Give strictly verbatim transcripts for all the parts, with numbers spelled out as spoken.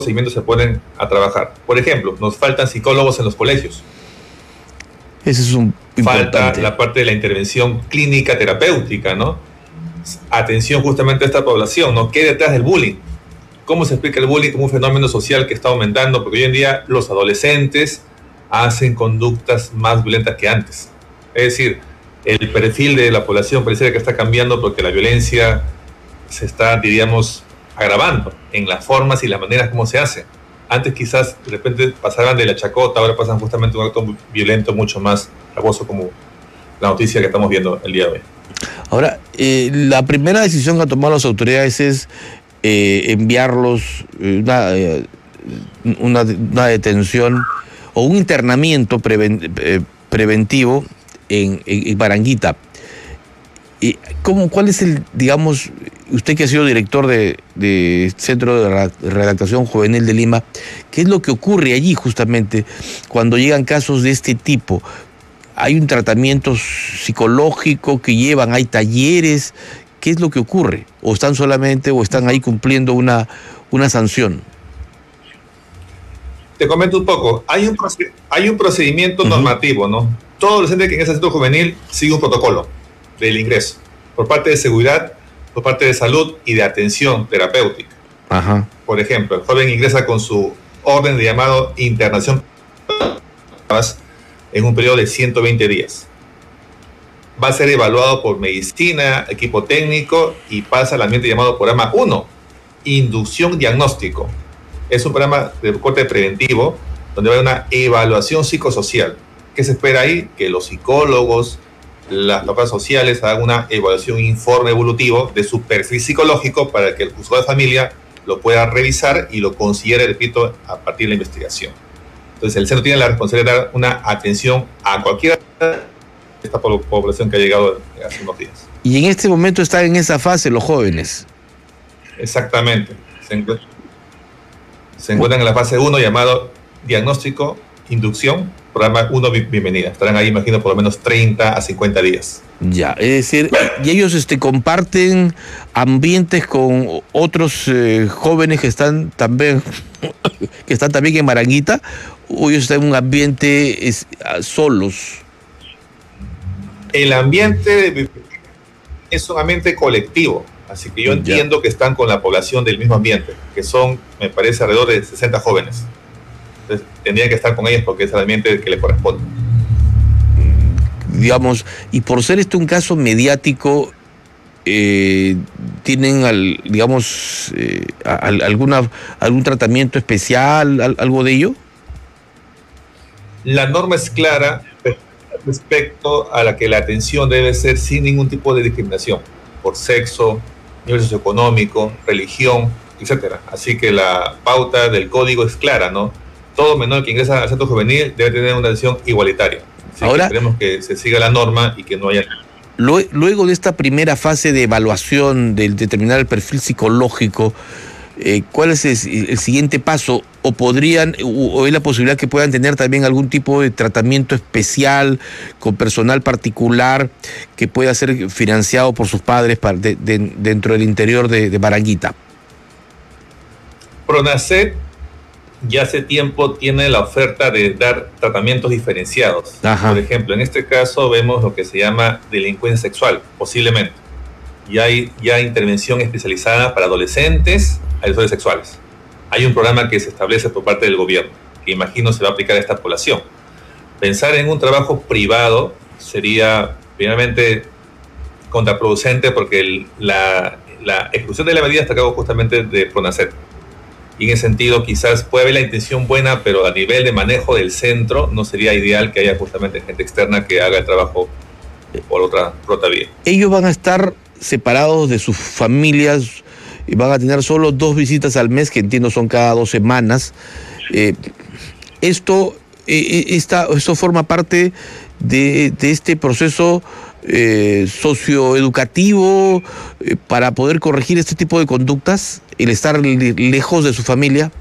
procedimientos se ponen a trabajar. Por ejemplo, nos faltan psicólogos en los colegios. Ese es un Falta importante. la parte de la intervención clínica terapéutica, ¿no? Atención justamente a esta población, ¿no? ¿Qué hay detrás del bullying? ¿Cómo se explica el bullying como un fenómeno social que está aumentando? Porque hoy en día los adolescentes hacen conductas más violentas que antes. Es decir, el perfil de la población parece que está cambiando porque la violencia se está, diríamos, agravando en las formas y las maneras como se hace. Antes quizás de repente pasaban de la chacota, ahora pasan justamente un acto violento mucho más gravoso como la noticia que estamos viendo el día de hoy. Ahora, eh, la primera decisión que han tomado las autoridades es eh, enviarlos eh, una, eh, una, una detención o un internamiento preven, eh, preventivo en, en, en Baranguita. ¿Y cómo, cuál es el, digamos, usted que ha sido director de, de Centro de Redactación Juvenil de Lima, qué es lo que ocurre allí justamente cuando llegan casos de este tipo? ¿Hay un tratamiento psicológico que llevan? ¿Hay talleres? ¿Qué es lo que ocurre? ¿O están solamente o están ahí cumpliendo una, una sanción? Te comento un poco. Hay un, hay un procedimiento uh-huh. normativo, ¿no? Todo adolescente que ingresa al centro juvenil sigue un protocolo del ingreso por parte de seguridad, por parte de salud y de atención terapéutica. Ajá. Por ejemplo, el joven ingresa con su orden de llamado internación en un periodo de ciento veinte días. Va a ser evaluado por medicina, equipo técnico y pasa al ambiente llamado programa uno, inducción diagnóstico. Es un programa de corte preventivo donde va a haber una evaluación psicosocial. ¿Qué se espera ahí? Que los psicólogos, las papas sociales hagan una evaluación, informe evolutivo de su perfil psicológico para que el juzgado de familia lo pueda revisar y lo considere, repito, a partir de la investigación. Entonces, el centro tiene la responsabilidad de dar una atención a cualquiera de esta población que ha llegado hace unos días. Y en este momento están en esa fase los jóvenes. Exactamente. Se encuentran, se encuentran en la fase uno llamado diagnóstico, inducción, programa uno, bienvenida. Estarán ahí, imagino, por lo menos treinta a cincuenta días. Ya, es decir, y ellos este, comparten ambientes con otros eh, jóvenes que están también que están también en Baranguita, o ellos están en un ambiente es, solos. El ambiente es un ambiente colectivo, así que yo entiendo ya. que están con la población del mismo ambiente, que son, me parece, alrededor de sesenta jóvenes. Entonces, tendrían que estar con ellos porque es el ambiente que le corresponde. Digamos, y por ser este un caso mediático, eh, ¿tienen, al, digamos, eh, al, alguna, algún tratamiento especial, al, algo de ello? La norma es clara respecto a la que la atención debe ser sin ningún tipo de discriminación, por sexo, nivel socioeconómico, religión, etcétera. Así que la pauta del código es clara, ¿no? Todo menor que ingresa al centro juvenil debe tener una atención igualitaria. Así Ahora, que esperemos que se siga la norma y que no haya... Luego de esta primera fase de evaluación, de determinar el perfil psicológico, eh, ¿cuál es el, el siguiente paso? ¿O podrían, o hay la posibilidad que puedan tener también algún tipo de tratamiento especial con personal particular que pueda ser financiado por sus padres para de, de, dentro del interior de, de Baranguita? PRONACET ya hace tiempo tiene la oferta de dar tratamientos diferenciados. Ajá. Por ejemplo, en este caso vemos lo que se llama delincuencia sexual, posiblemente. Y hay ya intervención especializada para adolescentes, agresores sexuales. Hay un programa que se establece por parte del gobierno, que imagino se va a aplicar a esta población. Pensar en un trabajo privado sería, primeramente, contraproducente porque el, la, la ejecución de la medida está a cargo justamente de PRONACET. Y en ese sentido quizás puede haber la intención buena, pero a nivel de manejo del centro no sería ideal que haya justamente gente externa que haga el trabajo por otra, por otra vía. Ellos van a estar separados de sus familias y van a tener solo dos visitas al mes, que entiendo son cada dos semanas. Eh, esto, eh, esta, esto forma parte de, de este proceso eh, socioeducativo eh, para poder corregir este tipo de conductas, el estar lejos de su familia.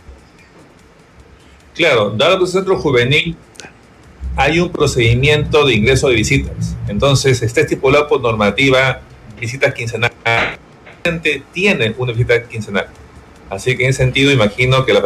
Claro, dado que es un centro juvenil, hay un procedimiento de ingreso de visitas. Entonces, está estipulado por normativa visitas quincenales. Tiene una visita quincenal. Así que en ese sentido imagino que la